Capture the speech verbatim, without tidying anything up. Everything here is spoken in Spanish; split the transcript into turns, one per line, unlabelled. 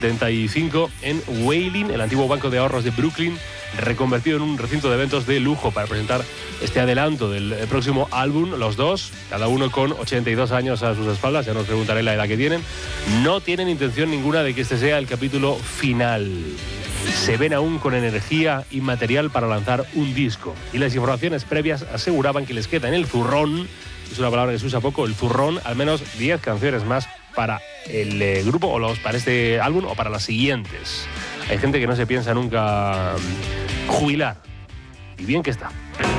setenta y cinco en Wailing, el antiguo banco de ahorros de Brooklyn, reconvertido en un recinto de eventos de lujo para presentar este adelanto del próximo álbum. Los dos, cada uno con ochenta y dos años a sus espaldas, ya nos preguntaré la edad que tienen, no tienen intención ninguna de que este sea el capítulo final. Se ven aún con energía y material para lanzar un disco. Y las informaciones previas aseguraban que les queda en el zurrón, es una palabra que se usa poco, el zurrón, al menos diez canciones más para el eh, grupo, o los, para este álbum o para las siguientes. Hay gente que no se piensa nunca jubilar. Y bien que está.